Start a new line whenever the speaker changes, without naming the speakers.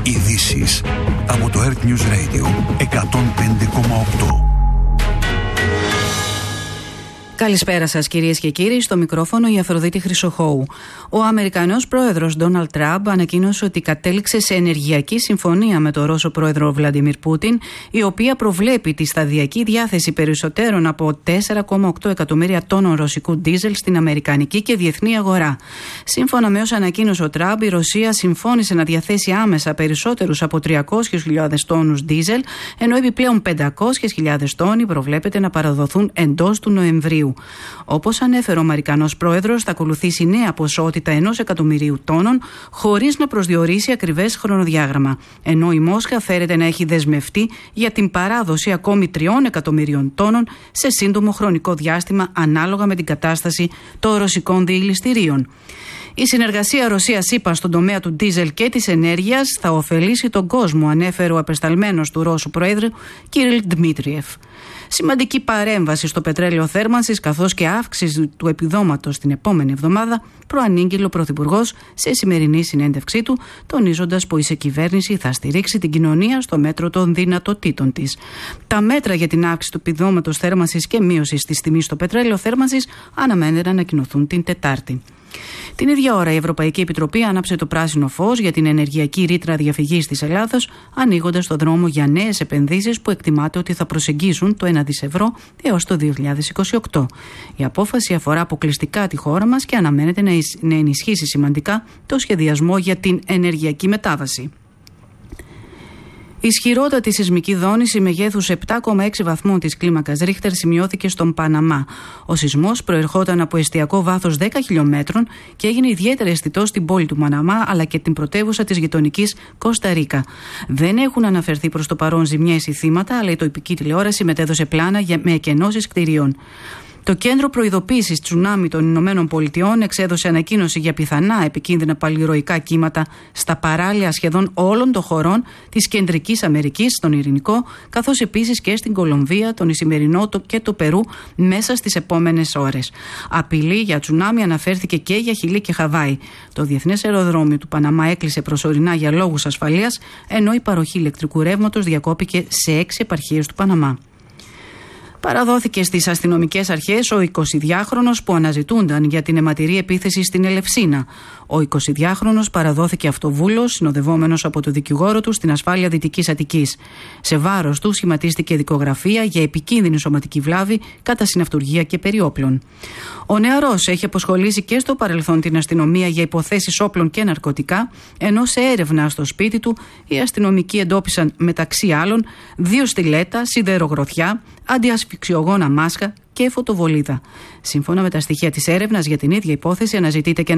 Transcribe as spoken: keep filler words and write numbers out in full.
Ειδήσεις από το Earth News Radio εκατόν πέντε κόμμα οκτώ.
Καλησπέρα σας κυρίες και κύριοι, στο μικρόφωνο η Αφροδίτη Χρυσοχώου. Ο Αμερικανός πρόεδρος Ντόναλντ Τραμπ ανακοίνωσε ότι κατέληξε σε ενεργειακή συμφωνία με τον Ρώσο πρόεδρο Βλαντιμίρ Πούτιν, η οποία προβλέπει τη σταδιακή διάθεση περισσότερων από τέσσερα κόμμα οκτώ εκατομμύρια τόνων ρωσικού ντίζελ στην αμερικανική και διεθνή αγορά. Σύμφωνα με όσα ανακοίνωσε ο Τραμπ, η Ρωσία συμφώνησε να διαθέσει άμεσα περισσότερους από τριακόσιες χιλιάδες τόνους ντίζελ, ενώ επιπλέον πεντακόσιες χιλιάδες τόνοι προβλέπεται να παραδοθούν εντός του Νοεμβρίου. Όπως ανέφερε ο Αμερικανός πρόεδρος, θα ακολουθήσει νέα ποσότητα ενός εκατομμυρίου τόνων, χωρίς να προσδιορίσει ακριβές χρονοδιάγραμμα. Ενώ η Μόσχα φέρεται να έχει δεσμευτεί για την παράδοση ακόμη τριών εκατομμυρίων τόνων σε σύντομο χρονικό διάστημα, ανάλογα με την κατάσταση των ρωσικών διελιστηρίων. Η συνεργασία Ρωσίας-ΗΠΑ στον τομέα του ντίζελ και της ενέργειας θα ωφελήσει τον κόσμο, ανέφερε ο απεσταλμένος του Ρώσου Προέδρου Κυρίλ Ντμίτριεφ. Σημαντική παρέμβαση στο πετρέλαιο θέρμανσης καθώς και αύξηση του επιδόματος την επόμενη εβδομάδα, προανήγγειλε ο Πρωθυπουργός σε σημερινή συνέντευξή του, τονίζοντας πως η κυβέρνηση θα στηρίξει την κοινωνία στο μέτρο των δυνατοτήτων της. Τα μέτρα για την αύξηση του επιδόματος θέρμανσης και μείωση της τιμής στο πετρέλαιο θέρμανσης αναμένεται να ανακοινωθούν την Τετάρτη. Την ίδια ώρα η Ευρωπαϊκή Επιτροπή άναψε το πράσινο φως για την ενεργειακή ρήτρα διαφυγής της Ελλάδος, ανοίγοντας το δρόμο για νέες επενδύσεις που εκτιμάται ότι θα προσεγγίσουν το ένα δισεκατομμύριο ευρώ έως το δύο χιλιάδες είκοσι οκτώ. Η απόφαση αφορά αποκλειστικά τη χώρα μας και αναμένεται να ενισχύσει σημαντικά το σχεδιασμό για την ενεργειακή μετάβαση. Ισχυρότατη σεισμική δόνηση μεγέθους επτά κόμμα έξι βαθμών της κλίμακας Ρίχτερ σημειώθηκε στον Παναμά. Ο σεισμός προερχόταν από εστιακό βάθος δέκα χιλιόμετρων και έγινε ιδιαίτερα αισθητός στην πόλη του Παναμά αλλά και την πρωτεύουσα της γειτονικής Κώστα Ρίκα. Δεν έχουν αναφερθεί προς το παρόν ζημιές ή θύματα, αλλά η τοπική τηλεόραση μετέδωσε πλάνα με εκενώσεις κτηρίων. Το Κέντρο Προειδοποίησης Τσουνάμι των Ηνωμένων Πολιτειών εξέδωσε ανακοίνωση για πιθανά επικίνδυνα παλιροϊκά κύματα στα παράλια σχεδόν όλων των χωρών της Κεντρικής Αμερικής, στον Ειρηνικό, καθώς επίσης και στην Κολομβία, τον Ισημερινό και το Περού μέσα στις επόμενες ώρες. Απειλή για τσουνάμι αναφέρθηκε και για Χιλή και Χαβάη. Το Διεθνές Αεροδρόμιο του Παναμά έκλεισε προσωρινά για λόγους ασφαλείας, ενώ η παροχή ηλεκτρικού ρεύματος διακόπηκε σε έξι επαρχίες του Παναμά. Παραδόθηκε στις αστυνομικές αρχές ο εικοσιδυάχρονος που αναζητούνταν για την αιματηρή επίθεση στην Ελευσίνα. Ο εικοσιδυάχρονος παραδόθηκε αυτοβούλος, συνοδευόμενος από το δικηγόρο του στην ασφάλεια Δυτικής Αττικής. Σε βάρος του σχηματίστηκε δικογραφία για επικίνδυνη σωματική βλάβη κατά συναυτουργία και περιόπλων. Ο νεαρός έχει αποσχολήσει και στο παρελθόν την αστυνομία για υποθέσεις όπλων και ναρκωτικά, ενώ σε έρευνα στο σπίτι του οι αστυνομικοί εντόπισαν μεταξύ άλλων δύο στιλέτα, σιδερογροθιά, αντιασφυξιογόνα μάσκα και φωτοβολίδα. Σύμφωνα με τα στοιχεία της έρευνας για την ίδια υπόθεση, αναζητείται και